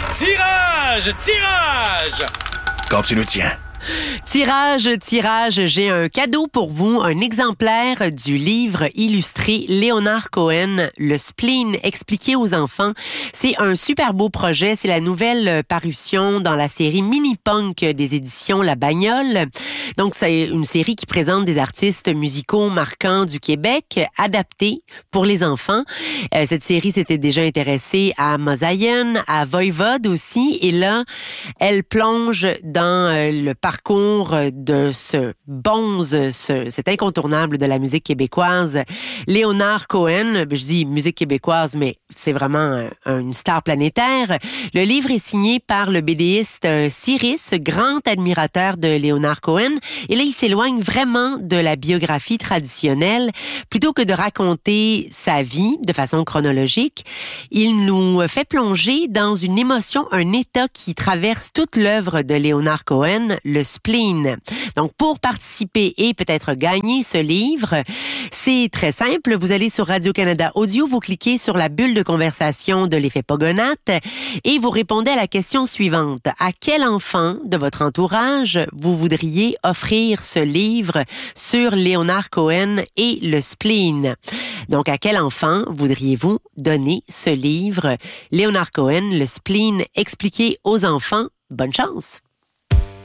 Tirage! Tirage! Quand tu nous tiens. Tirage, j'ai un cadeau pour vous, un exemplaire du livre illustré Léonard Cohen, Le spleen expliqué aux enfants. C'est un super beau projet, c'est la nouvelle parution dans la série Mini-Punk des éditions La Bagnole. Donc, c'est une série qui présente des artistes musicaux marquants du Québec, adaptés pour les enfants. Cette série s'était déjà intéressée à Mosaïen, à Voivode aussi, et là, elle plonge dans le parcours de ce bonze, cet incontournable de la musique québécoise, Léonard Cohen. Je dis musique québécoise, mais c'est vraiment une star planétaire. Le livre est signé par le BDiste Cyrus, grand admirateur de Léonard Cohen. Et là, il s'éloigne vraiment de la biographie traditionnelle. Plutôt que de raconter sa vie de façon chronologique, il nous fait plonger dans une émotion, un état qui traverse toute l'œuvre de Léonard Cohen, le spleen. Donc, pour participer et peut-être gagner ce livre, c'est très simple. Vous allez sur Radio-Canada Audio, vous cliquez sur la bulle de conversation de l'effet Pogonate et vous répondez à la question suivante. À quel enfant de votre entourage vous voudriez offrir ce livre sur Léonard Cohen et le spleen? Donc, à quel enfant voudriez-vous donner ce livre? Léonard Cohen, le spleen expliqué aux enfants. Bonne chance!